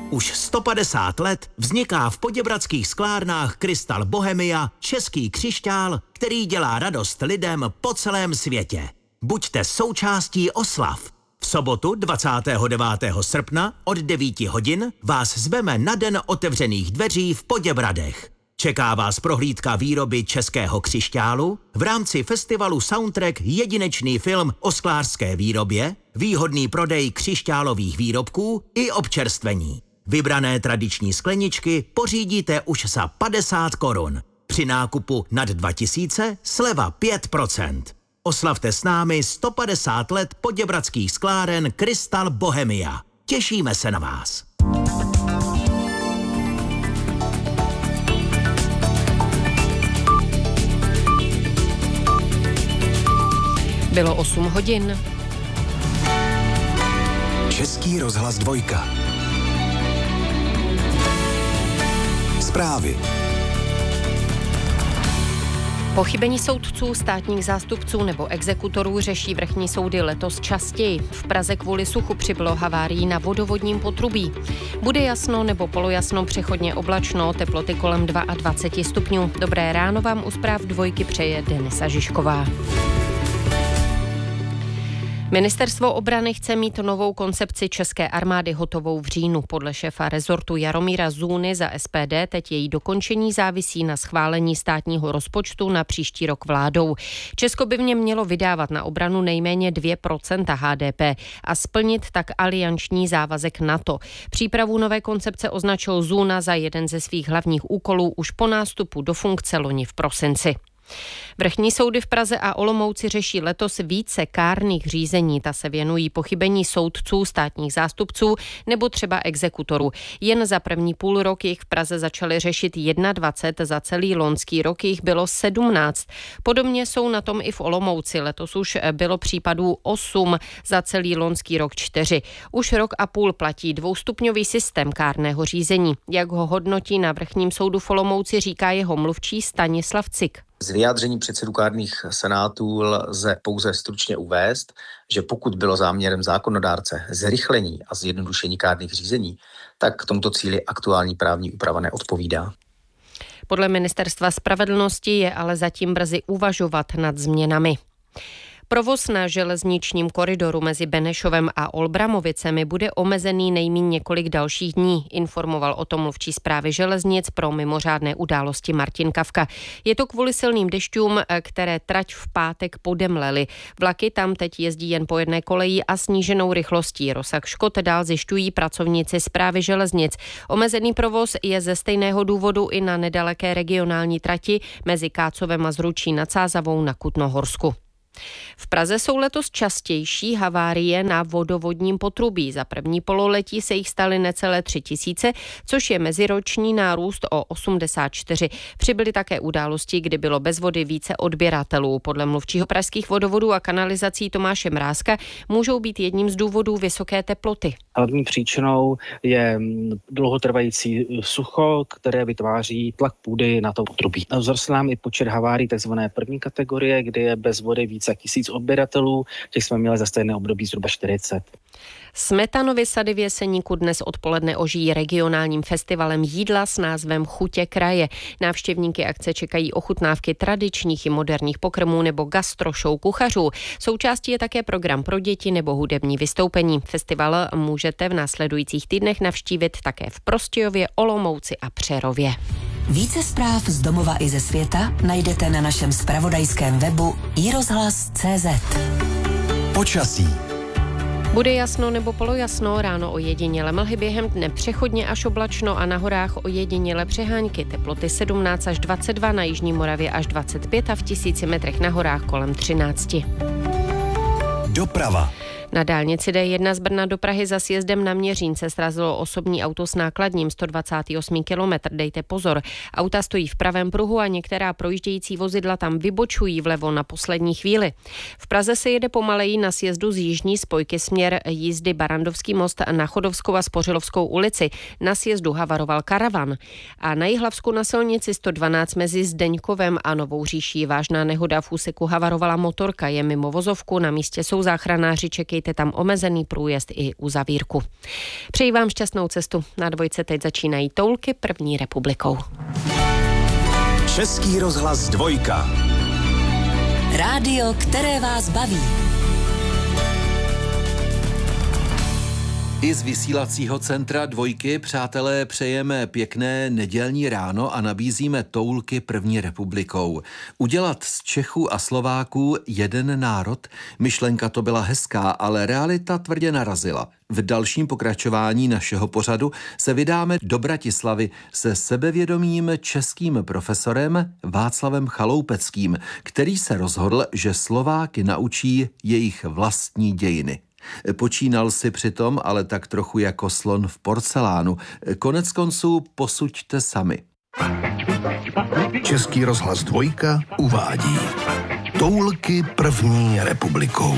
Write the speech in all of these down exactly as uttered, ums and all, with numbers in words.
Už sto padesát let vzniká v poděbradských sklárnách Krystal Bohemia český křišťál, který dělá radost lidem po celém světě. Buďte součástí oslav. V sobotu dvacátého devátého srpna od devíti hodin vás zveme na den otevřených dveří v Poděbradech. Čeká vás prohlídka výroby českého křišťálu, v rámci festivalu Soundtrack jedinečný film o sklářské výrobě, výhodný prodej křišťálových výrobků i občerstvení. Vybrané tradiční skleničky pořídíte už za padesát korun. Při nákupu nad dva tisíce sleva pět procent. Oslavte s námi sto padesát let poděbradských skláren Krystal Bohemia. Těšíme se na vás. Bylo osm hodin. Český rozhlas dvojka. Zprávy. Pochybení soudců, státních zástupců nebo exekutorů řeší vrchní soudy letos častěji. V Praze kvůli suchu přibylo havárií na vodovodním potrubí. Bude jasno nebo polojasno, přechodně oblačno, teploty kolem dvacet dva stupňů. Dobré ráno vám u zpráv dvojky přeje Denisa Žižková. Ministerstvo obrany chce mít novou koncepci české armády hotovou v říjnu. Podle šéfa rezortu Jaromíra Zůny za S P D teď její dokončení závisí na schválení státního rozpočtu na příští rok vládou. Česko by v něm mělo vydávat na obranu nejméně dvě procenta H D P a splnit tak alianční závazek NATO. Přípravu nové koncepce označil Zůna za jeden ze svých hlavních úkolů už po nástupu do funkce loni v prosinci. Vrchní soudy v Praze a Olomouci řeší letos více kárných řízení. Ta se věnují pochybení soudců, státních zástupců nebo třeba exekutorů. Jen za první půl rok jich v Praze začaly řešit dvacet jedna, za celý loňský rok jich bylo sedmnáct. Podobně jsou na tom i v Olomouci. Letos už bylo případů osm, za celý loňský rok čtyři. Už rok a půl platí dvoustupňový systém kárného řízení. Jak ho hodnotí na vrchním soudu v Olomouci, říká jeho mluvčí Stanislav Cik. Z vyjádření předsedů kárných senátů lze pouze stručně uvést, že pokud bylo záměrem zákonodárce zrychlení a zjednodušení kárných řízení, tak tomuto cíli aktuální právní úprava neodpovídá. Podle Ministerstva spravedlnosti je ale zatím brzy uvažovat nad změnami. Provoz na železničním koridoru mezi Benešovem a Olbramovicemi bude omezený nejméně několik dalších dní, informoval o tom mluvčí správy železnic pro mimořádné události Martin Kavka. Je to kvůli silným dešťům, které trať v pátek podemlely. Vlaky tam teď jezdí jen po jedné koleji a sníženou rychlostí. Rozsah škod dál zjišťují pracovníci správy železnic. Omezený provoz je ze stejného důvodu i na nedaleké regionální trati mezi Kácovem a Zručí nad Sázavou na Kutnohorsku. V Praze jsou letos častější havárie na vodovodním potrubí. Za první pololetí se jich staly necelé tři tisíce, což je meziroční nárůst o osmdesát čtyři. Přibyly také události, kdy bylo bez vody více odběratelů. Podle mluvčího pražských vodovodů a kanalizací Tomáše Mrázka můžou být jedním z důvodů vysoké teploty. Hlavní příčinou je dlouhotrvající sucho, které vytváří tlak půdy na to potrubí. Vzrostl nám i počet havárií tzv. První kategorie, kdy je bez vody více jak tisíc odběratelů, těch jsme měli za stejné období zhruba čtyřicet. Smetanovy sady v Jeseníku dnes odpoledne ožijí regionálním festivalem jídla s názvem Chutě kraje. Návštěvníky akce čekají ochutnávky tradičních i moderních pokrmů nebo gastrošou kuchařů. Součástí je také program pro děti nebo hudební vystoupení. Festival můžete v následujících týdnech navštívit také v Prostějově, Olomouci a Přerově. Více zpráv z domova i ze světa najdete na našem zpravodajském webu i rozhlas tečka cé zet. Počasí. Bude jasno nebo polojasno, ráno ojediněle mlhy, během dne přechodně až oblačno a na horách ojediněle přehánky. Teploty sedmnáct až dvacet dva, na jižní Moravě až dvacet pět a v tisíci metrech na horách kolem třináct. Doprava. Na dálnici D jedna z Brna do Prahy za sjezdem na Měřín se srazilo osobní auto s nákladním sto dvacátý osmý kilometr. Dejte pozor. Auta stojí v pravém pruhu a některá projíždějící vozidla tam vybočují vlevo na poslední chvíli. V Praze se jede pomaleji na sjezdu z jižní spojky směr jízdy Barandovský most na Chodovskou a Spořilovskou ulici. Na sjezdu havaroval karavan. A na Jihlavsku na silnici sto dvanáct mezi Zdeňkovem a Novou Říší vážná nehoda, v úseku havarovala motorka, je mimo vozovku, na místě jsou záchranáři, čekají Nečekejte tam omezený průjezd i uzavírku. Přeji vám šťastnou cestu. Na dvojce teď začínají Toulky první republikou. Český rozhlas dvojka. Rádio, které vás baví. I z vysílacího centra dvojky, přátelé, přejeme pěkné nedělní ráno a nabízíme Toulky první republikou. Udělat z Čechů a Slováků jeden národ? Myšlenka to byla hezká, ale realita tvrdě narazila. V dalším pokračování našeho pořadu se vydáme do Bratislavy se sebevědomým českým profesorem Václavem Chaloupeckým, který se rozhodl, že Slováky naučí jejich vlastní dějiny. Počínal si přitom ale tak trochu jako slon v porcelánu. Konec konců posuďte sami. Český rozhlas dvojka uvádí Toulky první republikou.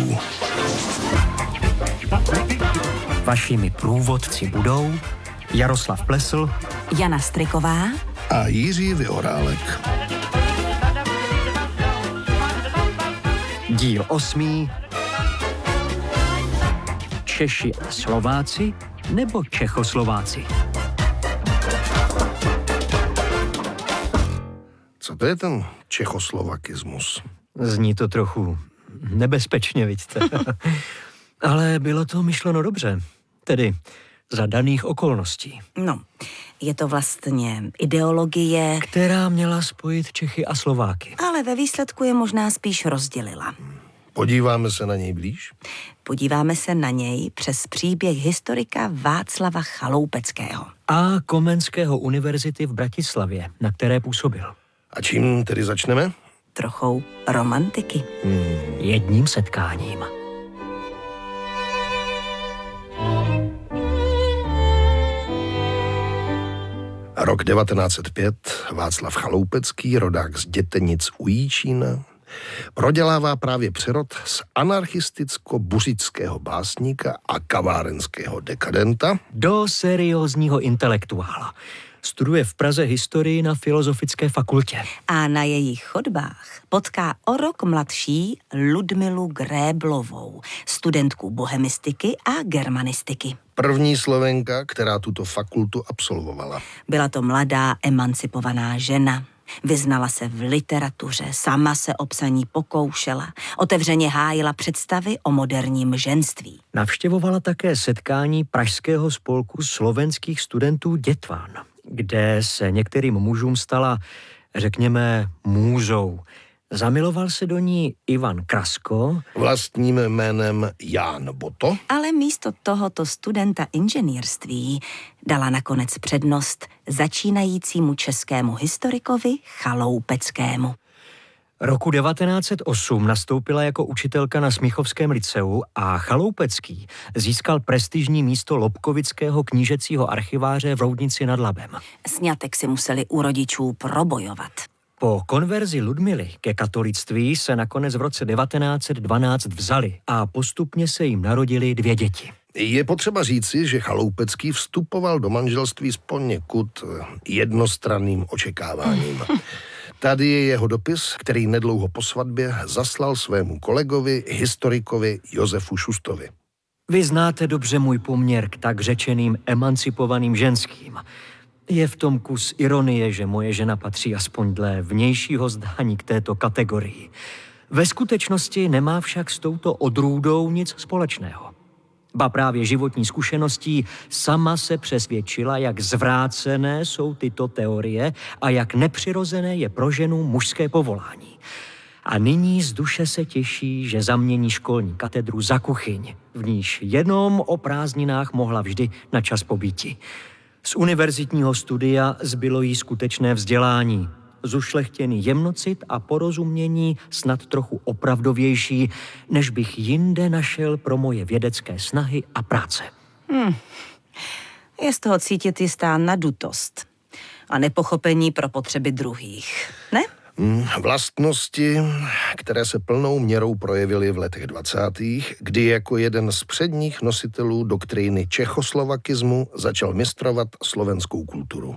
Vašimi průvodci budou Jaroslav Plesl, Jana Striková A Jiří Vyhorálek. díl osmý, Češi a Slováci nebo Čechoslováci. Co to je ten čechoslovakismus? Zní to trochu nebezpečně, vidíte. Ale bylo to myšleno dobře, tedy za daných okolností. No, je to vlastně ideologie, Která měla spojit Čechy a Slováky. ale ve výsledku je možná spíš rozdělila. Podíváme se na něj blíž? Podíváme se na něj přes příběh historika Václava Chaloupeckého. A Komenského univerzity v Bratislavě, na které působil. A čím tedy začneme? Trochou romantiky. Jedním setkáním. Rok devatenáct set pět, Václav Chaloupecký, rodák z Dětenic u Jíčína, prodělává právě přerod z anarchisticko-buřického básníka a kavárenského dekadenta Do seriózního intelektuála. Studuje v Praze historii na Filozofické fakultě. A na jejich chodbách potká o rok mladší Ludmilu Gréblovou, studentku bohemistiky a germanistiky. První Slovenka, která tuto fakultu absolvovala. Byla to mladá, emancipovaná žena. Vyznala se v literatuře, sama se o psaní pokoušela, otevřeně hájila představy o moderním ženství. Navštěvovala také setkání Pražského spolku slovenských studentů Dětván, kde se některým mužům stala, řekněme, můzou. Zamiloval se do ní Ivan Krasko. Vlastním jménem Ján Boto. Ale místo tohoto studenta inženýrství dala nakonec přednost začínajícímu českému historikovi Chaloupeckému. Roku devatenáct set osm nastoupila jako učitelka na Smíchovském lyceu a Chaloupecký získal prestižní místo Lobkovického knížecího archiváře v Roudnici nad Labem. Sňatek si museli u rodičů probojovat. Po konverzi Ludmily ke katolictví se nakonec v roce devatenáct set dvanáct vzali a postupně se jim narodily dvě děti. Je potřeba říci, že Chaloupecký vstupoval do manželství s poněkud jednostranným očekáváním. Tady je jeho dopis, který nedlouho po svatbě zaslal svému kolegovi, historikovi Josefu Šustovi. Vy znáte dobře můj poměr k tak řečeným emancipovaným ženským. Je v tom kus ironie, že moje žena patří aspoň dle vnějšího zdání k této kategorii. Ve skutečnosti nemá však s touto odrůdou nic společného. Ba právě životní zkušeností sama se přesvědčila, jak zvrácené jsou tyto teorie a jak nepřirozené je pro ženu mužské povolání. A nyní z duše se těší, že zamění školní katedru za kuchyň, v níž jenom o prázdninách mohla vždy na čas pobýti. Z univerzitního studia zbylo jí skutečné vzdělání, zušlechtěný jemnocit a porozumění snad trochu opravdovější, než bych jinde našel pro moje vědecké snahy a práce. Hmm. Je z toho cítit jistá nadutost a nepochopení pro potřeby druhých, ne? Vlastnosti, které se plnou měrou projevily v letech dvacátých, kdy jako jeden z předních nositelů doktríny čechoslovakismu začal mistrovat slovenskou kulturu.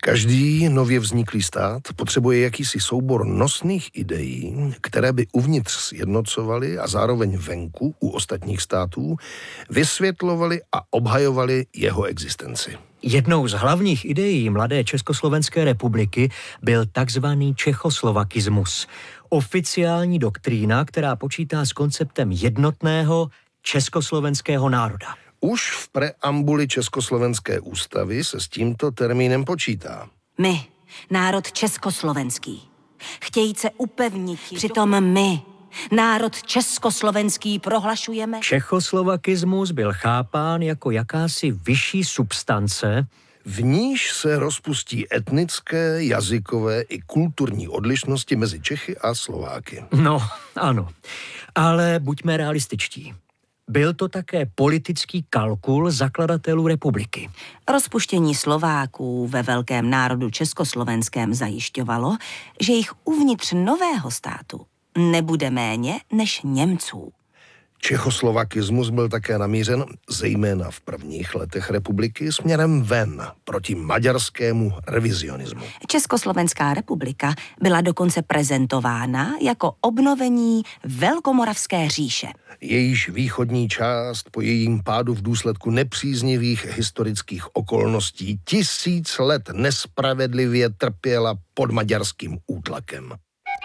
Každý nově vzniklý stát potřebuje jakýsi soubor nosných ideí, které by uvnitř sjednocovaly a zároveň venku u ostatních států vysvětlovaly a obhajovaly jeho existenci. Jednou z hlavních ideí mladé Československé republiky byl takzvaný čechoslovakismus. Oficiální doktrína, která počítá s konceptem jednotného československého národa. Už v preambuli Československé ústavy se s tímto termínem počítá. My, národ československý, chtějí se upevnit, přitom my, národ československý, prohlašujeme. Čechoslovakismus byl chápán jako jakási vyšší substance, v níž se rozpustí etnické, jazykové i kulturní odlišnosti mezi Čechy a Slováky. No, ano, ale buďme realističtí. Byl to také politický kalkul zakladatelů republiky. Rozpuštění Slováků ve velkém národu československém zajišťovalo, že jich uvnitř nového státu nebude méně než Němců. Čechoslovakismus byl také namířen, zejména v prvních letech republiky, směrem ven proti maďarskému revizionismu. Československá republika byla dokonce prezentována jako obnovení Velkomoravské říše. Jejíž východní část po jejím pádu v důsledku nepříznivých historických okolností tisíc let nespravedlivě trpěla pod maďarským útlakem.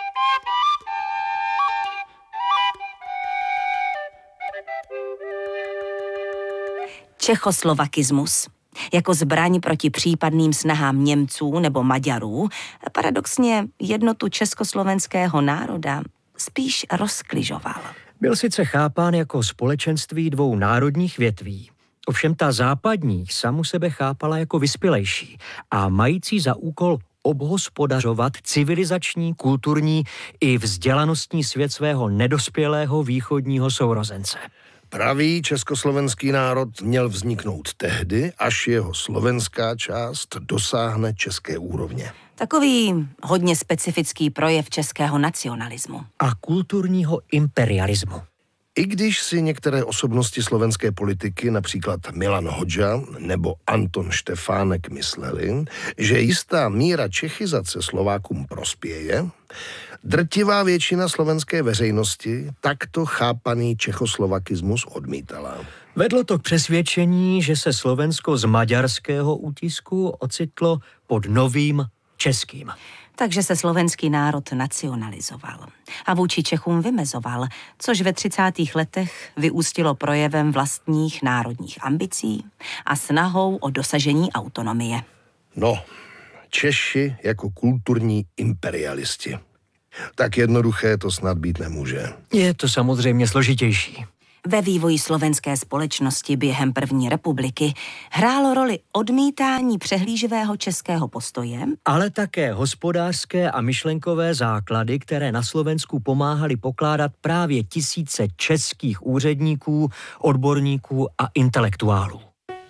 Čechoslovakismus jako zbraň proti případným snahám Němců nebo Maďarů paradoxně jednotu československého národa spíš rozkližoval. Byl sice chápán jako společenství dvou národních větví, ovšem ta západní samu sebe chápala jako vyspělejší a mající za úkol obhospodařovat civilizační, kulturní i vzdělanostní svět svého nedospělého východního sourozence. Pravý československý národ měl vzniknout tehdy, až jeho slovenská část dosáhne české úrovně. Takový hodně specifický projev českého nacionalismu. A kulturního imperialismu. I když si některé osobnosti slovenské politiky, například Milan Hodža nebo Anton Štefánek, mysleli, že jistá míra čechizace Slovákům prospěje, drtivá většina slovenské veřejnosti takto chápaný čechoslovakismus odmítala. Vedlo to k přesvědčení, že se Slovensko z maďarského útisku ocitlo pod novým českým. Takže se slovenský národ nacionalizoval a vůči Čechům vymezoval, což ve třicátých letech vyústilo projevem vlastních národních ambicí a snahou o dosažení autonomie. No, Češi jako kulturní imperialisti. Tak jednoduché to snad být nemůže. Je to samozřejmě složitější. Ve vývoji slovenské společnosti během první republiky hrálo roli odmítání přehlíživého českého postoje, ale také hospodářské a myšlenkové základy, které na Slovensku pomáhali pokládat právě tisíce českých úředníků, odborníků a intelektuálů.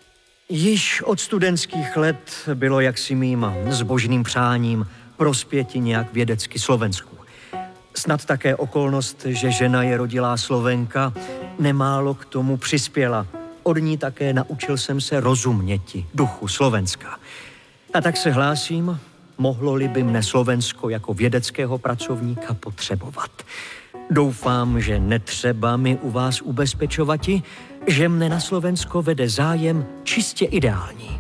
Již od studentských let bylo jaksi mým zbožným přáním prospěti nějak vědecky Slovensku. Snad také okolnost, že žena je rodilá Slovenka, nemálo k tomu přispěla. Od ní také naučil jsem se rozuměti duchu Slovenska. A tak se hlásím, mohlo-li by mne Slovensko jako vědeckého pracovníka potřebovat. Doufám, že netřeba mi u vás ubezpečovati, že mne na Slovensko vede zájem čistě ideální.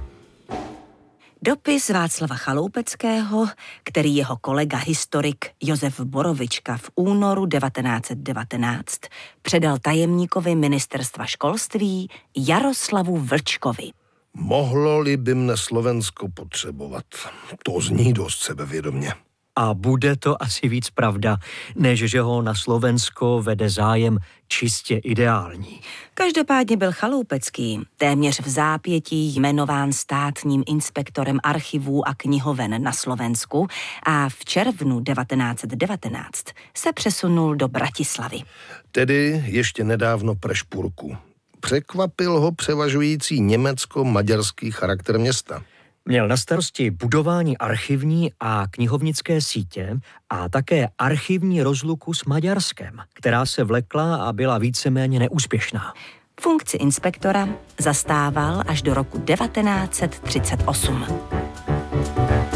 Dopis Václava Chaloupeckého, který jeho kolega historik Josef Borovička v únoru devatenáct set devatenáct předal tajemníkovi ministerstva školství Jaroslavu Vlčkovi. Mohlo-li by mne Slovensko potřebovat? To zní dost sebevědomě. A bude to asi víc pravda, než že ho na Slovensko vede zájem čistě ideální. Každopádně byl Chaloupecký téměř v zápětí jmenován státním inspektorem archivů a knihoven na Slovensku a v červnu devatenáct set devatenáct se přesunul do Bratislavy. Tedy ještě nedávno Prešpurku. Překvapil ho převažující německo-maďarský charakter města. Měl na starosti budování archivní a knihovnické sítě a také archivní rozluku s Maďarskem, která se vlekla a byla víceméně neúspěšná. Funkci inspektora zastával až do roku devatenáct set třicet osm.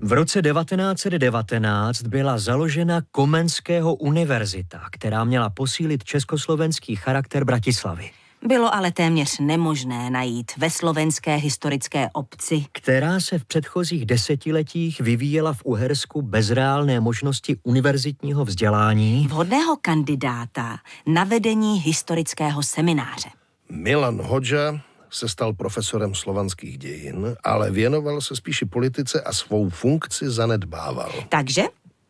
V roce devatenáct set devatenáct byla založena Komenského univerzita, která měla posílit československý charakter Bratislavy. Bylo ale téměř nemožné najít ve slovenské historické obci, která se v předchozích desetiletích vyvíjela v Uhersku bez reálné možnosti univerzitního vzdělání, vhodného kandidáta na vedení historického semináře. Milan Hodža se stal profesorem slovanských dějin, ale věnoval se spíše politice a svou funkci zanedbával. Takže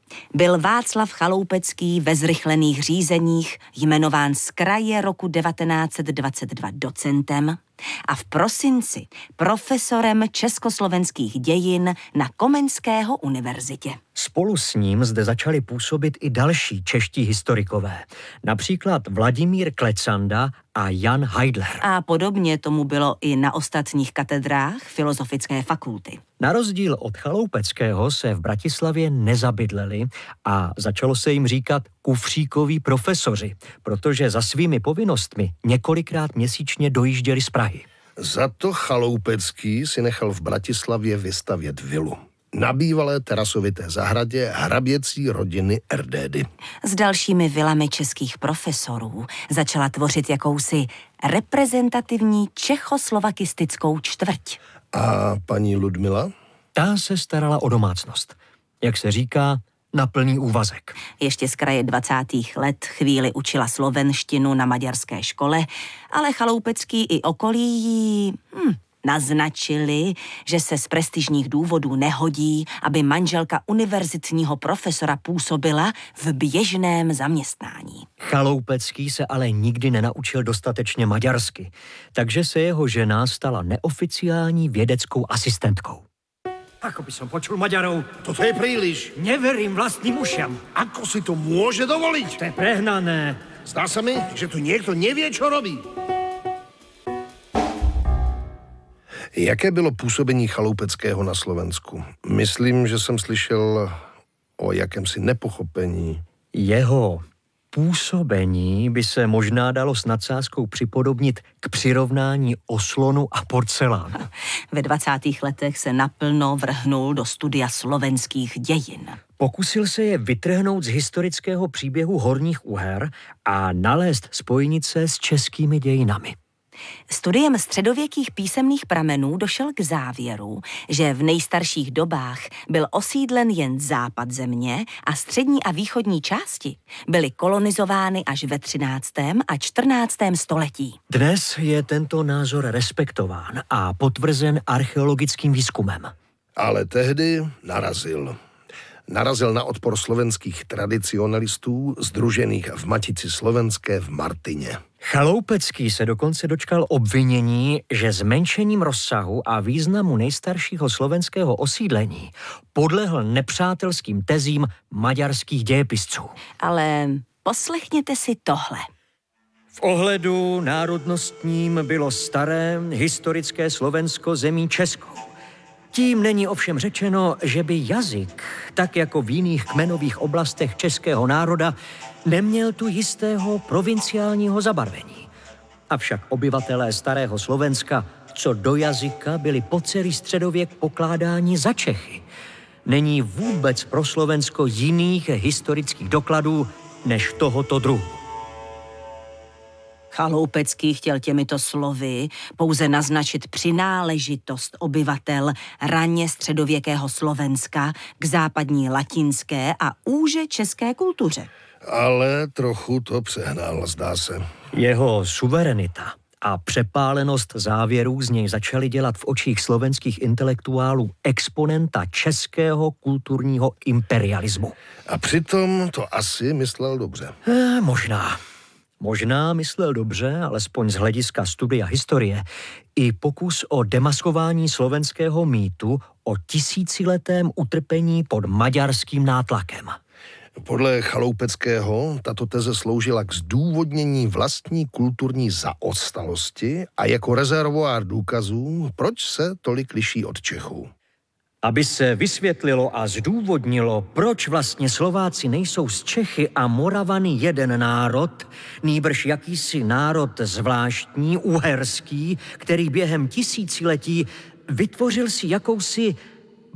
byl Václav Chaloupecký ve zrychlených řízeních jmenován z kraje roku devatenáct set dvacet dva docentem a v prosinci profesorem československých dějin na Komenského univerzitě. Spolu s ním zde začali působit i další čeští historikové, například Vladimír Klecanda a Jan Heidler. A podobně tomu bylo i na ostatních katedrách Filozofické fakulty. Na rozdíl od Chaloupeckého se v Bratislavě nezabydleli a začalo se jim říkat kufříkoví profesoři, protože za svými povinnostmi několikrát měsíčně dojížděli z Prahy. Za to Chaloupecký si nechal v Bratislavě vystavět vilu. Na bývalé terasovité zahradě hraběcí rodiny Erdédy. S dalšími vilami českých profesorů začala tvořit jakousi reprezentativní čechoslovakistickou čtvrť. A paní Ludmila? Ta se starala o domácnost. Jak se říká, na plný úvazek. Ještě z kraje dvacátých let chvíli učila slovenštinu na maďarské škole, ale Chaloupecký i okolí jí hm, naznačili, že se z prestižních důvodů nehodí, aby manželka univerzitního profesora působila v běžném zaměstnání. Chaloupecký se ale nikdy nenaučil dostatečně maďarsky, takže se jeho žena stala neoficiální vědeckou asistentkou. Ako by som počul Maďarov. Toto je príliš. Neverím vlastným ušam. Ako si to môže dovoliť? To je prehnané. Zdá sa mi, že tu niekto nevie, čo robí. Jaké bylo působení Chaloupeckého na Slovensku? Myslím, že jsem slyšel o jakémsi nepochopení. Jeho působení by se možná dalo s nadsázkou připodobnit k přirovnání oslonu a porcelánu. Ve dvacátých letech se naplno vrhnul do studia slovenských dějin. Pokusil se je vytrhnout z historického příběhu Horních Uher a nalézt spojnice s českými dějinami. Studiem středověkých písemných pramenů došel k závěru, že v nejstarších dobách byl osídlen jen západ země a střední a východní části byly kolonizovány až ve třináctém a čtrnáctém století. Dnes je tento názor respektován a potvrzen archeologickým výzkumem. Ale tehdy narazil. Narazil na odpor slovenských tradicionalistů sdružených v Matici slovenské v Martině. Chaloupecký se dokonce dočkal obvinění, že zmenšením rozsahu a významu nejstaršího slovenského osídlení podlehl nepřátelským tezím maďarských dějepisců. Ale poslechněte si tohle. V ohledu národnostním bylo staré historické Slovensko zemí českou. Tím není ovšem řečeno, že by jazyk, tak jako v jiných kmenových oblastech českého národa, neměl tu jistého provinciálního zabarvení. Avšak obyvatelé starého Slovenska, co do jazyka, byli po celý středověk pokládáni za Čechy. Není vůbec pro Slovensko jiných historických dokladů než tohoto druhu. Chaloupecký chtěl těmito slovy pouze naznačit přináležitost obyvatel raně středověkého Slovenska k západní latinské a úže české kultuře. Ale trochu to přehnal, zdá se. Jeho suverenita a přepálenost závěrů z něj začaly dělat v očích slovenských intelektuálů exponenta českého kulturního imperialismu. A přitom to asi myslel dobře. Eh, možná. Možná myslel dobře, alespoň z hlediska studia historie, i pokus o demaskování slovenského mýtu o tisíciletém utrpení pod maďarským nátlakem. Podle Chaloupeckého tato teze sloužila k zdůvodnění vlastní kulturní zaostalosti a jako rezervoár důkazů, proč se tolik liší od Čechů. Aby se vysvětlilo a zdůvodnilo, proč vlastně Slováci nejsou z Čechy a Moravany jeden národ, nýbrž jakýsi národ zvláštní, uherský, který během tisíciletí vytvořil si jakousi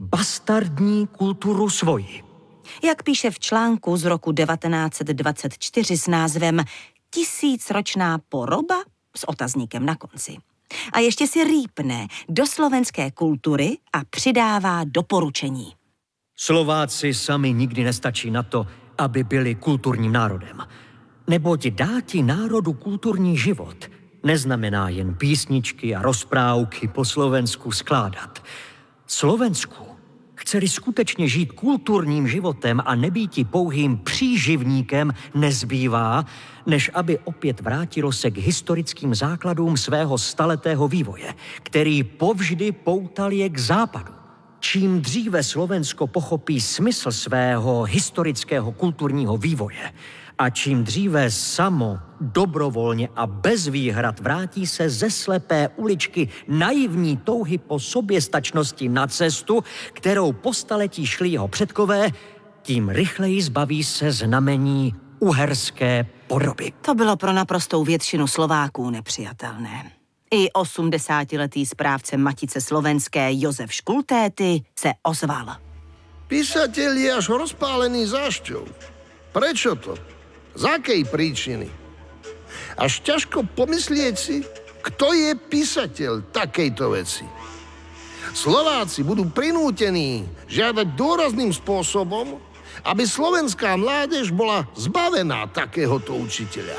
bastardní kulturu svoji. Jak píše v článku z roku devatenáct set dvacet čtyři s názvem Tisícročná poroba s otazníkem na konci. A ještě si rýpne do slovenské kultury a přidává doporučení. Slováci sami nikdy nestačí na to, aby byli kulturním národem. Neboť dáti národu kulturní život neznamená jen písničky a rozprávky po Slovensku skládat. Slovensku chceli skutečně žít kulturním životem a nebýti pouhým příživníkem, nezbývá, než aby opět vrátilo se k historickým základům svého staletého vývoje, který povždy poutal je k západu. Čím dříve Slovensko pochopí smysl svého historického kulturního vývoje a čím dříve samo, dobrovolně a bez výhrad vrátí se ze slepé uličky naivní touhy po soběstačnosti na cestu, kterou po staletí šli jeho předkové, tím rychleji zbaví se znamení uherské podoby. To bylo pro naprostou většinu Slováků nepřijatelné. I osmdesátiletý správce Matice slovenské Jozef Škultéty se ozval. Písateľ je až rozpálený zášťou. Prečo to? Z akej príčiny? Až ťažko pomyslieť si, kto je písateľ takejto veci. Slováci budú prinútení žiadať dôrazným spôsobom, aby slovenská mládež bola zbavená takéhoto učiteľa.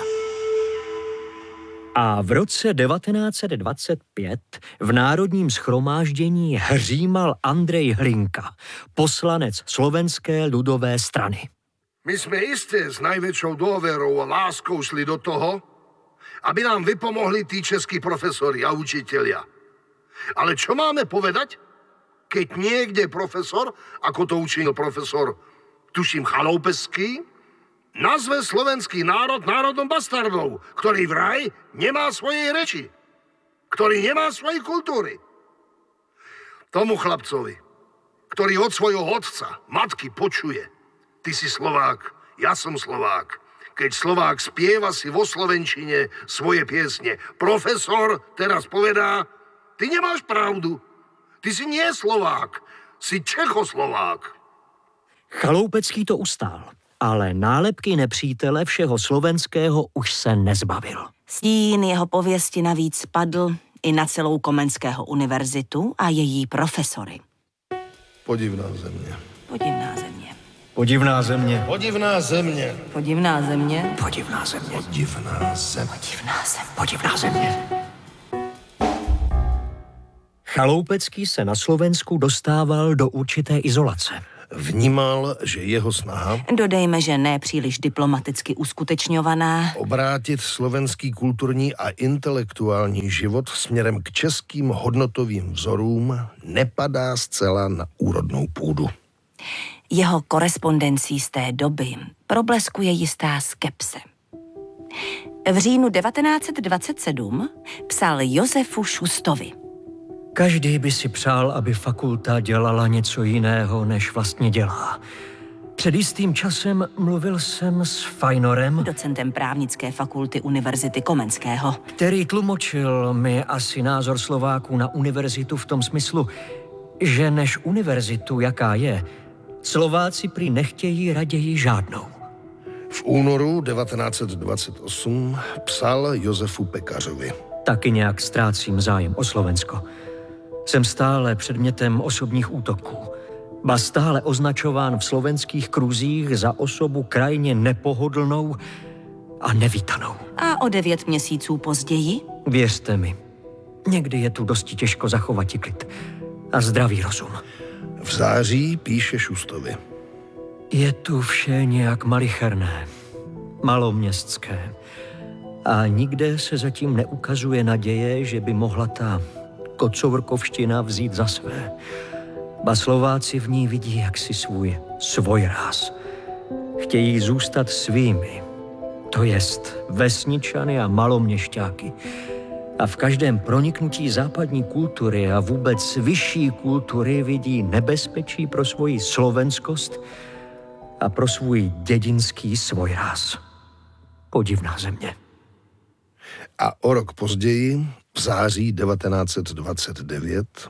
A v roce devatenáct set dvacet pět v Národním shromáždění hřímal Andrej Hlinka, poslanec Slovenské ľudové strany. My sme isté s najväčšou dôverou a láskou šli do toho, aby nám vypomohli tí českí profesori a učitelia. Ale čo máme povedať, keď niekde profesor, ako to učinil profesor, tuším Chaloupeský, nazve slovenský národ národom bastardov, ktorý vraj nemá svojej reči, ktorý nemá svojej kultúry. Tomu chlapcovi, ktorý od svojho otca, matky počuje, ty si Slovák, ja som Slovák. Keď Slovák spieva si vo slovenčine svoje piesne, profesor teraz povedá, ty nemáš pravdu, ty si nie Slovák, si Čechoslovák. Chaloupecký to ustál. Ale nálepky nepřítele všeho slovenského už se nezbavil. Stín jeho pověsti navíc padl i na celou Komenského univerzitu a její profesory. Podivná země. Podivná země. Podivná země. Podivná země. Podivná země. Podivná země. Podivná země. Podivná země. Podivná země. Chaloupecký se na Slovensku dostával do určité izolace. Vnímal, že jeho snaha, dodejme, že ne příliš diplomaticky uskutečňovaná, obrátit slovenský kulturní a intelektuální život směrem k českým hodnotovým vzorům nepadá zcela na úrodnou půdu. Jeho korespondencí z té doby probleskuje jistá skepse. V říjnu devatenáct set dvacet sedm psal Josefu Šustovi. Každý by si přál, aby fakulta dělala něco jiného, než vlastně dělá. Před jistým časem mluvil jsem s Fajnorem, docentem právnické fakulty Univerzity Komenského, který tlumočil mi asi názor Slováků na univerzitu v tom smyslu, že než univerzitu, jaká je, Slováci prý nechtějí raději žádnou. V únoru devatenáct set dvacet osm psal Josefu Pekařovi. Taky nějak ztrácím zájem o Slovensko. Jsem stále předmětem osobních útoků. Ba stále označován v slovenských kruzích za osobu krajně nepohodlnou a nevítanou. A o devět měsíců později? Věřte mi, někdy je tu dosti těžko zachovat klid a zdravý rozum. V září píše Šustovi. Je tu vše nějak malicherné, maloměstské a nikde se zatím neukazuje naděje, že by mohla ta kocourkovština vzít za své. Ba Slováci v ní vidí jaksi svůj svojráz. Chtějí zůstat svými, to jest vesničany a maloměšťáky. A v každém proniknutí západní kultury a vůbec vyšší kultury vidí nebezpečí pro svoji slovenskost a pro svůj dědinský svojráz. Podivná země. A o rok později, v září devatenáct set dvacet devět,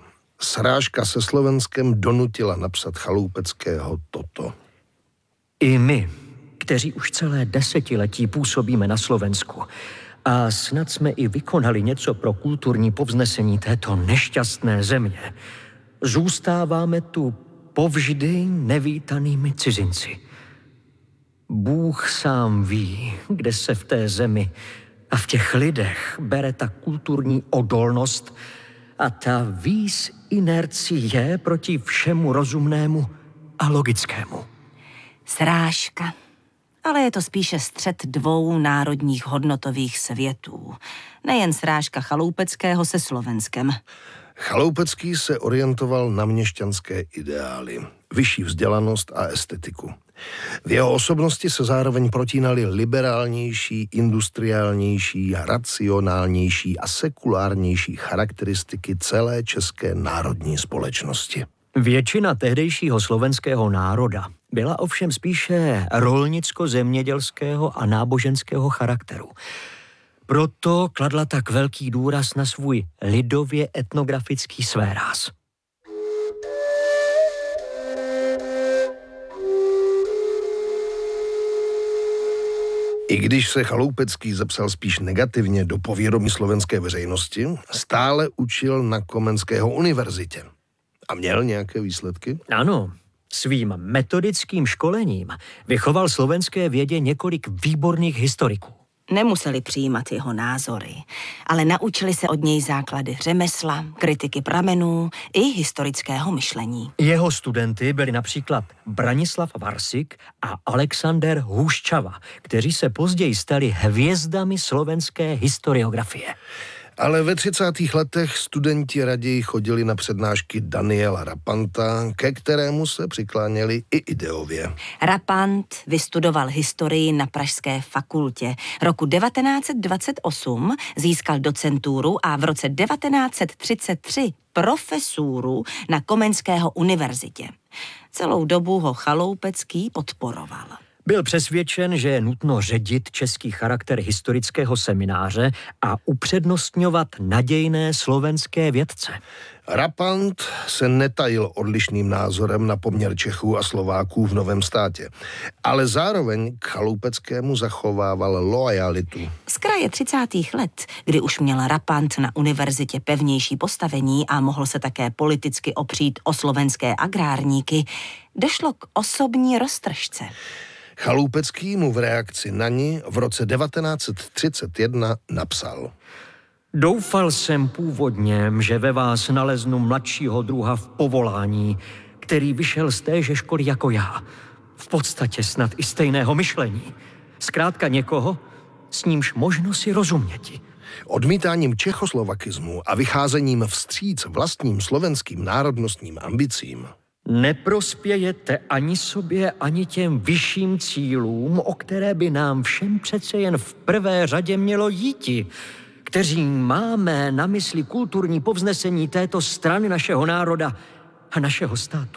srážka se Slovenskem donutila napsat Chaloupeckého toto. I my, kteří už celé desetiletí působíme na Slovensku a snad jsme i vykonali něco pro kulturní povznesení této nešťastné země, zůstáváme tu povždy nevítanými cizinci. Bůh sám ví, kde se v té zemi a v těch lidech bere ta kulturní odolnost a ta vis inercie proti všemu rozumnému a logickému. Srážka. Ale je to spíše střet dvou národních hodnotových světů. Nejen srážka Chaloupeckého se Slovenskem. Chaloupecký se orientoval na měšťanské ideály, vyšší vzdělanost a estetiku. V jeho osobnosti se zároveň protínaly liberálnější, industriálnější, racionálnější a sekulárnější charakteristiky celé české národní společnosti. Většina tehdejšího slovenského národa byla ovšem spíše rolnicko-zemědělského a náboženského charakteru. Proto kladla tak velký důraz na svůj lidově etnografický svéráz. I když se Chaloupecký zapsal spíš negativně do povědomí slovenské veřejnosti, stále učil na Komenského univerzitě. A měl nějaké výsledky? Ano, svým metodickým školením vychoval slovenské vědě několik výborných historiků. Nemuseli přijímat jeho názory, ale naučili se od něj základy řemesla, kritiky pramenů i historického myšlení. Jeho studenty byli například Branislav Varsik a Alexander Hůščava, kteří se později stali hvězdami slovenské historiografie. Ale ve třicátých letech studenti raději chodili na přednášky Daniela Rapanta, ke kterému se přikláněli i ideově. Rapant vystudoval historii na Pražské fakultě. Roku devatenáct set dvacet osm získal docenturu a v roce devatenáct set třicet tři profesuru na Komenského univerzitě. Celou dobu ho Chaloupecký podporoval. Byl přesvědčen, že je nutno ředit český charakter historického semináře a upřednostňovat nadějné slovenské vědce. Rapant se netajil odlišným názorem na poměr Čechů a Slováků v novém státě, ale zároveň k Chaloupeckému zachovával loajalitu. Z kraje třicátých let, kdy už měl Rapant na univerzitě pevnější postavení a mohl se také politicky opřít o slovenské agrárníky, došlo k osobní roztržce. Chaloupecký mu v reakci na ní v roce devatenáct set třicet jedna napsal: Doufal jsem původně, že ve vás naleznu mladšího druha v povolání, který vyšel z téže školy jako já. V podstatě snad i stejného myšlení. Zkrátka někoho, s nímž možno si rozuměti. Odmítáním čechoslovakismu a vycházením vstříc vlastním slovenským národnostním ambicím neprospějete ani sobě, ani těm vyšším cílům, o které by nám všem přece jen v prvé řadě mělo jíti, kteří máme na mysli kulturní povznesení této strany našeho národa a našeho státu.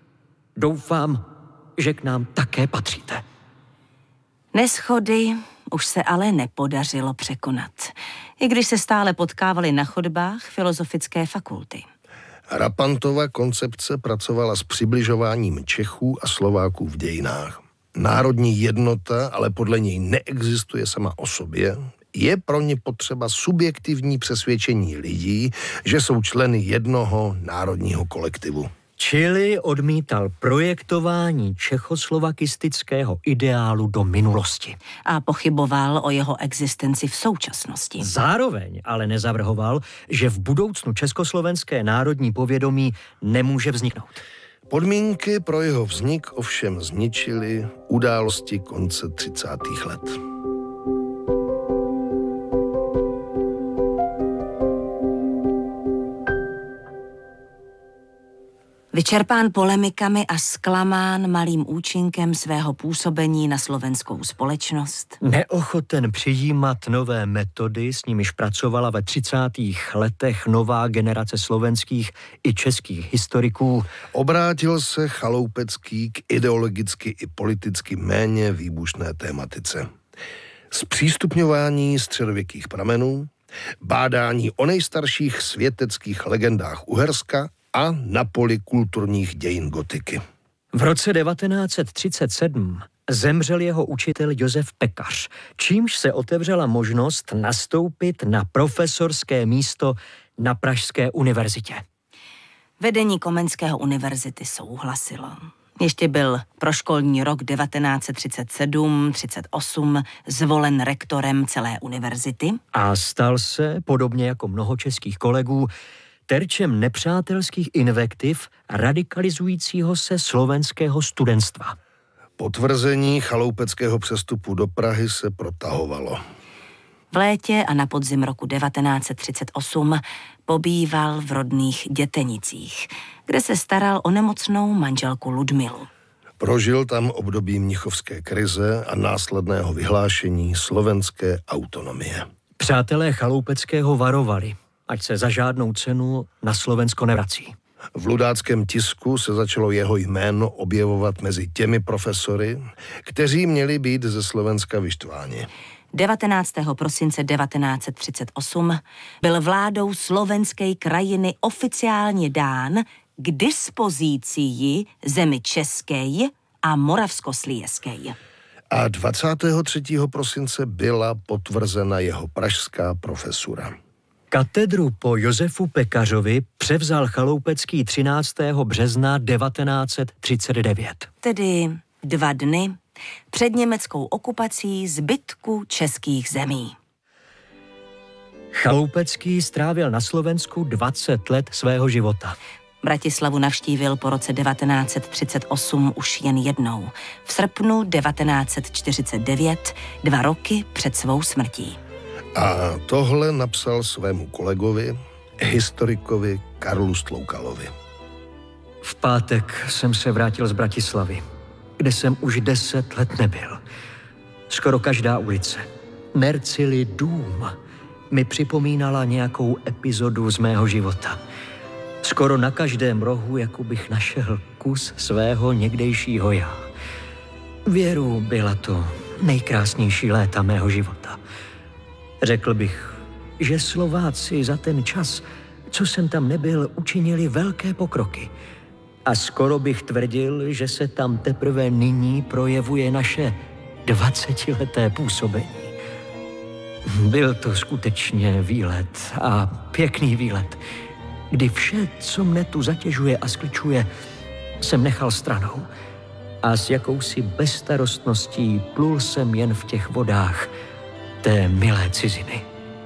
Doufám, že k nám také patříte. Neschody už se ale nepodařilo překonat, i když se stále potkávali na chodbách Filozofické fakulty. Rapantova koncepce pracovala s přibližováním Čechů a Slováků v dějinách. Národní jednota ale podle něj neexistuje sama o sobě. Je pro ně potřeba subjektivní přesvědčení lidí, že jsou členy jednoho národního kolektivu. Čili odmítal projektování čechoslovakistického ideálu do minulosti. A pochyboval o jeho existenci v současnosti. Zároveň ale nezavrhoval, že v budoucnu československé národní povědomí nemůže vzniknout. Podmínky pro jeho vznik ovšem zničily události konce třicátých let. Vyčerpán polemikami a zklamán malým účinkem svého působení na slovenskou společnost. Neochoten přijímat nové metody, s nimiž pracovala ve třicátých letech nová generace slovenských i českých historiků, obrátil se Chaloupecký k ideologicky i politicky méně výbušné tématice. Zpřístupňování středověkých pramenů, bádání o nejstarších světeckých legendách Uherska a na poli kulturních dějin gotiky. V roce devatenáct set třicet sedm zemřel jeho učitel Josef Pekař, čímž se otevřela možnost nastoupit na profesorské místo na Pražské univerzitě. Vedení Komenského univerzity souhlasilo. Ještě byl pro školní rok devatenáct set třicet sedm třicet osm zvolen rektorem celé univerzity. A stal se, podobně jako mnoho českých kolegů, terčem nepřátelských invektiv radikalizujícího se slovenského studentstva. Potvrzení chaloupeckého přestupu do Prahy se protahovalo. V létě a na podzim roku devatenáct set třicet osm pobýval v rodných Dětenicích, kde se staral o nemocnou manželku Ludmilu. Prožil tam období mnichovské krize a následného vyhlášení slovenské autonomie. Přátelé Chaloupeckého varovali, ať se za žádnou cenu na Slovensko nevrací. V ludáckém tisku se začalo jeho jméno objevovat mezi těmi profesory, kteří měli být ze Slovenska vyštváni. devatenáctého prosince devatenáct set třicet osm byl vládou slovenské krajiny oficiálně dán k dispozícii zemi české a moravskoslezské. A dvacátého třetího prosince byla potvrzena jeho pražská profesura. Katedru po Josefu Pekařovi převzal Chaloupecký třináctého března devatenáct set třicet devět. Tedy dva dny před německou okupací zbytku českých zemí. Chaloupecký strávil na Slovensku dvacet let svého života. Bratislavu navštívil po roce devatenáct set třicet osm už jen jednou, v srpnu devatenáct set čtyřicet devět, dva roky před svou smrtí. A tohle napsal svému kolegovi, historikovi Karlu Stloukalovi. V pátek jsem se vrátil z Bratislavy, kde jsem už deset let nebyl. Skoro každá ulice, Mercili dům, mi připomínala nějakou epizodu z mého života. Skoro na každém rohu, jako bych našel kus svého někdejšího já. Věru, byla to nejkrásnější léta mého života. Řekl bych, že Slováci za ten čas, co jsem tam nebyl, učinili velké pokroky. A skoro bych tvrdil, že se tam teprve nyní projevuje naše dvacetileté působení. Byl to skutečně výlet a pěkný výlet, kdy vše, co mne tu zatěžuje a skličuje, jsem nechal stranou a s jakousi bezstarostností plul jsem jen v těch vodách té milé ciziny.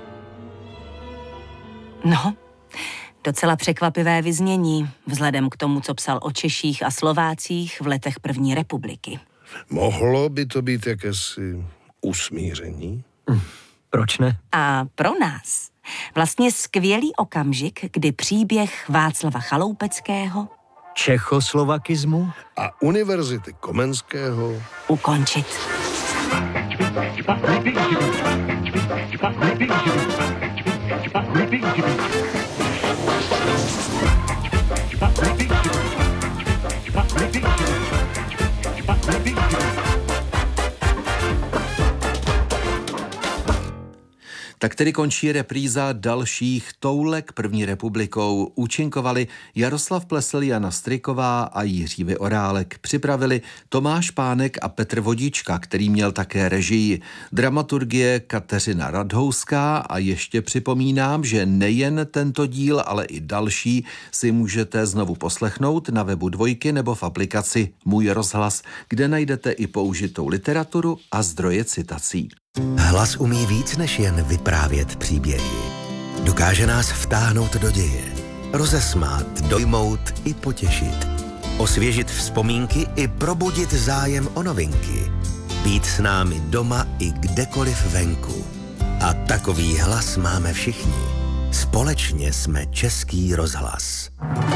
No, docela překvapivé vyznění, vzhledem k tomu, co psal o Češích a Slovácích v letech první republiky. Mohlo by to být jakési usmíření? Hm, proč ne? A pro nás vlastně skvělý okamžik, kdy příběh Václava Chaloupeckého, čechoslovakismu a Univerzity Komenského ukončit. Tak tedy končí repríza dalších toulek první republikou. Účinkovali Jaroslav Plesl, Jana Stryková a Jiří Vyorálek. Připravili Tomáš Pánek a Petr Vodička, který měl také režii. Dramaturgie Kateřina Radhouská a ještě připomínám, že nejen tento díl, ale i další si můžete znovu poslechnout na webu Dvojky nebo v aplikaci Můj rozhlas, kde najdete i použitou literaturu a zdroje citací. Hlas umí víc než jen vyprávět příběhy. Dokáže nás vtáhnout do děje, rozesmát, dojmout i potěšit, osvěžit vzpomínky i probudit zájem o novinky, být s námi doma i kdekoliv venku. A takový hlas máme všichni. Společně jsme Český rozhlas.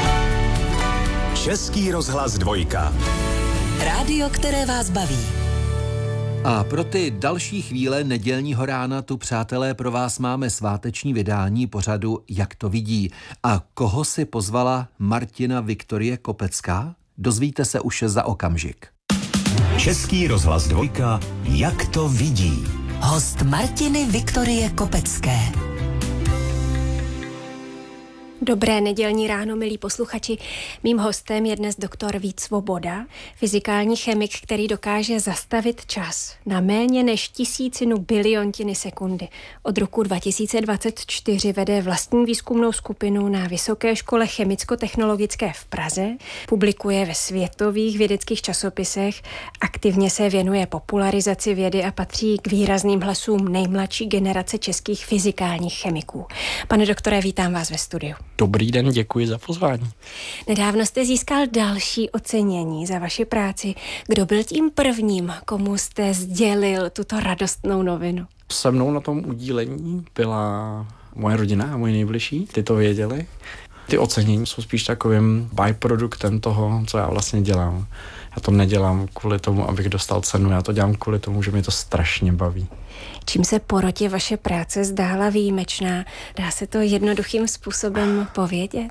Český rozhlas Dvojka. Rádio, které vás baví. A pro ty další chvíle nedělního rána tu, přátelé, pro vás máme sváteční vydání pořadu Jak to vidí. A koho si pozvala Martina Viktorie Kopecká? Dozvíte se už za okamžik. Český rozhlas Dvojka. Jak to vidí? Host Martiny Viktorie Kopecké. Dobré nedělní ráno, milí posluchači. Mým hostem je dnes doktor Vít Svoboda, fyzikální chemik, který dokáže zastavit čas na méně než tisícinu biliontiny sekundy. Od roku dva tisíce dvacet čtyři vede vlastní výzkumnou skupinu na Vysoké škole chemicko-technologické v Praze, publikuje ve světových vědeckých časopisech, aktivně se věnuje popularizaci vědy a patří k výrazným hlasům nejmladší generace českých fyzikálních chemiků. Pane doktore, vítám vás ve studiu. Dobrý den, děkuji za pozvání. Nedávno jste získal další ocenění za vaši práci. Kdo byl tím prvním, komu jste sdělil tuto radostnou novinu? Se mnou na tom udílení byla moje rodina a moji nejbližší, ty to věděli. Ty ocenění jsou spíš takovým byproduktem toho, co já vlastně dělám. Já to nedělám kvůli tomu, abych dostal cenu, já to dělám kvůli tomu, že mě to strašně baví. Čím se porotě vaše práce zdála výjimečná? Dá se to jednoduchým způsobem povědět?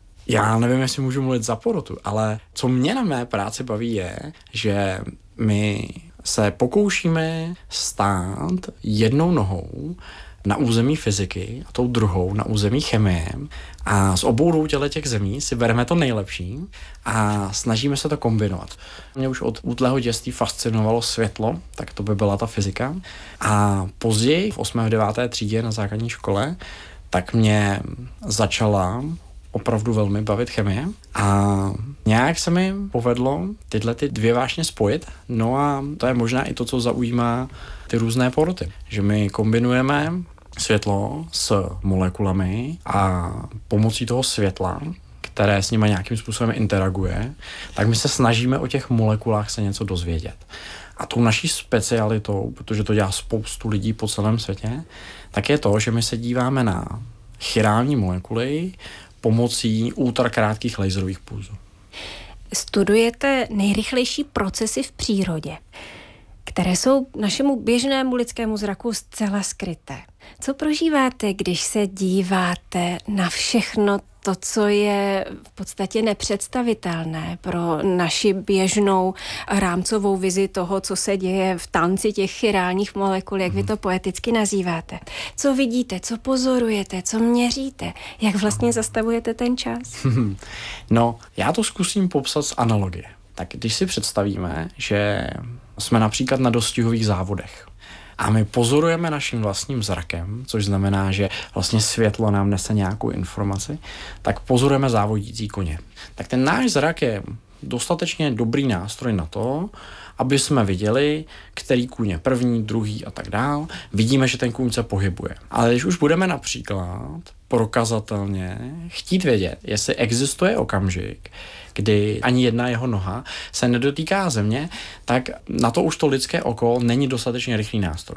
Já nevím, jestli můžu mluvit za porotu, ale co mě na mé práci baví je, že my se pokoušíme stát jednou nohou na území fyziky a tou druhou na území chemie a z obou dvou těch zemí si bereme to nejlepší a snažíme se to kombinovat. Mě už od útlého dětství fascinovalo světlo, tak to by byla ta fyzika. A později v osmé a deváté třídě na základní škole tak mě začala opravdu velmi bavit chemie a nějak se mi povedlo tyhle ty dvě vášně spojit. No a to je možná i to, co zaujímá ty různé poroty, že my kombinujeme světlo s molekulami a pomocí toho světla, které s nimi nějakým způsobem interaguje, tak my se snažíme o těch molekulách se něco dozvědět. A tou naší specialitou, protože to dělá spoustu lidí po celém světě, tak je to, že my se díváme na chirální molekuly pomocí ultrakrátkých laserových pulzů. Studujete nejrychlejší procesy v přírodě, které jsou našemu běžnému lidskému zraku zcela skryté. Co prožíváte, když se díváte na všechno to, co je v podstatě nepředstavitelné pro naši běžnou rámcovou vizi toho, co se děje v tanci těch chirálních molekul, jak vy to poeticky nazýváte? Co vidíte, co pozorujete, co měříte? Jak vlastně zastavujete ten čas? No, já to zkusím popsat z analogie. Tak když si představíme, že jsme například na dostihových závodech a my pozorujeme naším vlastním zrakem, což znamená, že vlastně světlo nám nese nějakou informaci, tak pozorujeme závodící koně. Tak ten náš zrak je dostatečně dobrý nástroj na to, aby jsme viděli, který kůň je první, druhý a tak dál. Vidíme, že ten kůň se pohybuje. Ale když už budeme například prokazatelně chtít vědět, jestli existuje okamžik, kdy ani jedna jeho noha se nedotýká země, tak na to už to lidské oko není dostatečně rychlý nástroj.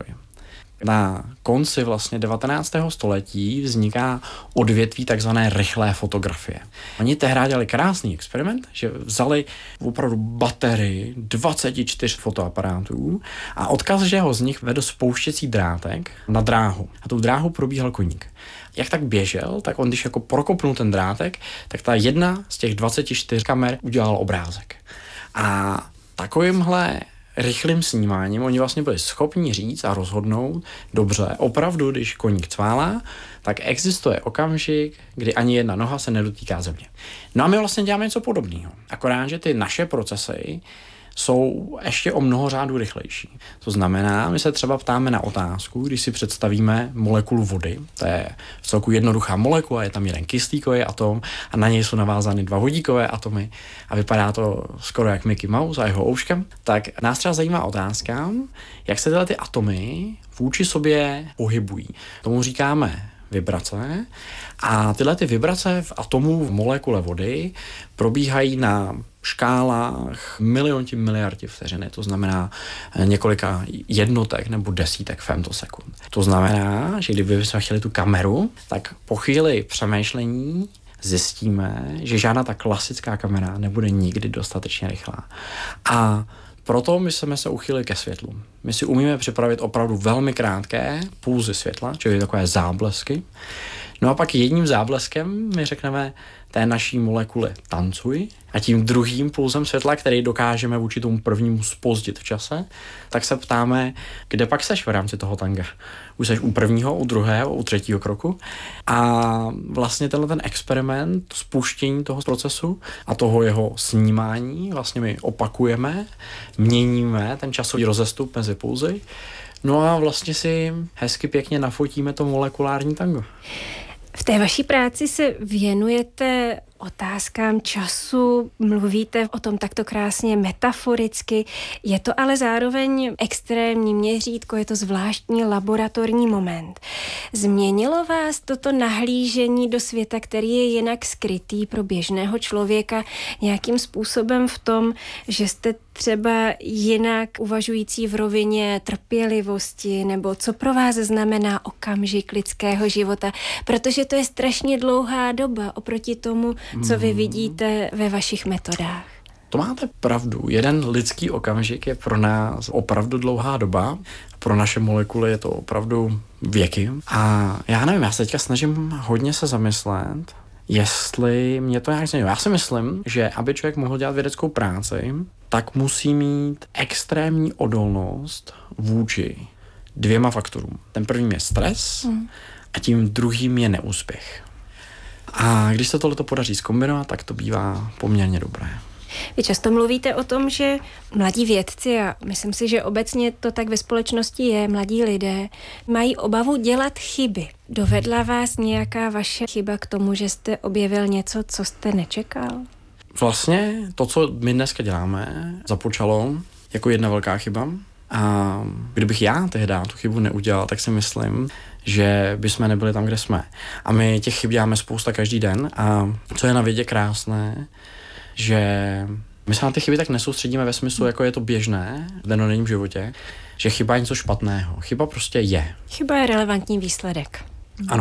Na konci vlastně devatenáctého století vzniká odvětví takzvané rychlé fotografie. Oni tehdy dělali krásný experiment, že vzali opravdu baterii dvacet čtyři fotoaparátů a od každého z nich vedl spouštěcí drátek na dráhu. A tou dráhu probíhal koník. Jak tak běžel, tak on když jako prokopnul ten drátek, tak ta jedna z těch dvacet čtyři kamer udělala obrázek. A takovýmhle rychlým snímáním oni vlastně byli schopni říct a rozhodnout, dobře, opravdu, když koník cválá, tak existuje okamžik, kdy ani jedna noha se nedotýká země. No a my vlastně děláme něco podobného. Akorát, že ty naše procesy jsou ještě o mnoho řádů rychlejší. To znamená, my se třeba ptáme na otázku, když si představíme molekulu vody, to je v celku jednoduchá molekula, je tam jeden kyslíkový atom a na něj jsou navázány dva vodíkové atomy a vypadá to skoro jak Mickey Mouse a jeho ouškem, tak nás třeba zajímá otázka, jak se tyhle ty atomy vůči sobě pohybují. Tomu říkáme vibrace a tyhle ty vibrace v atomu v molekule vody probíhají na škálách milionti miliardy vteřiny, to znamená několika jednotek nebo desítek femtosekund. To znamená, že kdyby jsme chtěli tu kameru, tak po chvíli přemýšlení zjistíme, že žádná ta klasická kamera nebude nikdy dostatečně rychlá. A proto my jsme se uchýlili ke světlu. My si umíme připravit opravdu velmi krátké pulzy světla, čili takové záblesky. No a pak jedním zábleskem my řekneme té naší molekule tancuj a tím druhým pulzem světla, který dokážeme vůči tomu prvnímu zpozdit v čase, tak se ptáme, kde pak seš v rámci toho tanga. Už seš u prvního, u druhého, u třetího kroku a vlastně tenhle ten experiment, spuštění toho procesu a toho jeho snímání vlastně my opakujeme, měníme ten časový rozestup mezi pulzy, no a vlastně si hezky pěkně nafotíme to molekulární tango. V té vaší práci se věnujete otázkám času, mluvíte o tom takto krásně metaforicky. Je to ale zároveň extrémní měřítko, je to zvláštní laboratorní moment. Změnilo vás toto nahlížení do světa, který je jinak skrytý pro běžného člověka nějakým způsobem v tom, že jste třeba jinak uvažující v rovině trpělivosti, nebo co pro vás znamená okamžik lidského života, protože to je strašně dlouhá doba oproti tomu, co vy vidíte ve vašich metodách. To máte pravdu. Jeden lidský okamžik je pro nás opravdu dlouhá doba. Pro naše molekuly je to opravdu věky. A já nevím, já se teďka snažím hodně se zamyslet, jestli mě to nějak změnilo. Já si myslím, že aby člověk mohl dělat vědeckou práci, tak musí mít extrémní odolnost vůči dvěma faktorům. Ten prvním je stres mm. a tím druhým je neúspěch. A když se tohleto podaří zkombinovat, tak to bývá poměrně dobré. Vy často mluvíte o tom, že mladí vědci, a myslím si, že obecně to tak ve společnosti je, mladí lidé, mají obavu dělat chyby. Dovedla vás nějaká vaše chyba k tomu, že jste objevil něco, co jste nečekal? Vlastně to, co my dneska děláme, započalo jako jedna velká chyba. A kdybych já tehdy tu chybu neudělal, tak si myslím, že bychom nebyli tam, kde jsme. A my těch chyb děláme spousta každý den a co je na vědě krásné, že my se na ty chyby tak nesoustředíme ve smyslu, jako je to běžné v dennodenním životě, že chyba je něco špatného. Chyba prostě je. Chyba je relevantní výsledek. Ano.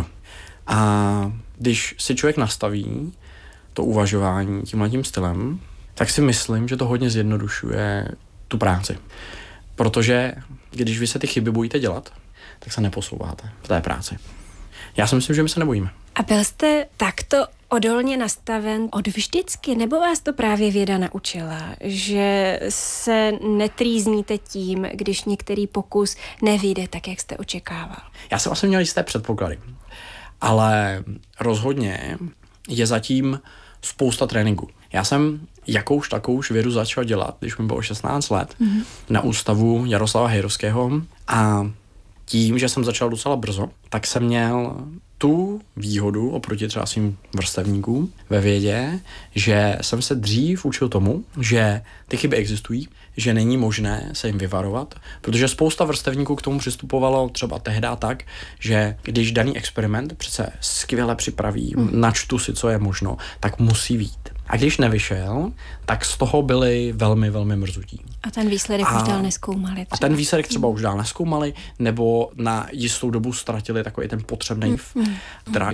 A když si člověk nastaví to uvažování tímhletím stylem, tak si myslím, že to hodně zjednodušuje tu práci. Protože když vy se ty chyby bojíte dělat, tak se neposouváte v té práci. Já si myslím, že my se nebojíme. A byl jste takto odolně nastaven od vždycky, nebo vás to právě věda naučila, že se netrýzníte tím, když některý pokus nevyjde tak, jak jste očekával? Já jsem asi měl jisté předpoklady, ale rozhodně je zatím spousta tréninku. Já jsem jakouž takouž vědu začal dělat, když mi bylo šestnáct let, mm-hmm. na ústavu Jaroslava Hejrovského a tím, že jsem začal docela brzo, tak jsem měl tu výhodu oproti třeba svým vrstevníkům ve vědě, že jsem se dřív učil tomu, že ty chyby existují, že není možné se jim vyvarovat, protože spousta vrstevníků k tomu přistupovalo třeba tehdy tak, že když daný experiment přece skvěle připraví, mm. načtu si, co je možno, tak musí vyjít. A když nevyšel, tak z toho byli velmi, velmi mrzutí. A ten výsledek a, už dál nezkoumali. Třeba. A ten výsledek třeba už dál nezkoumali, nebo na jistou dobu ztratili takový ten potřebný mm. drak.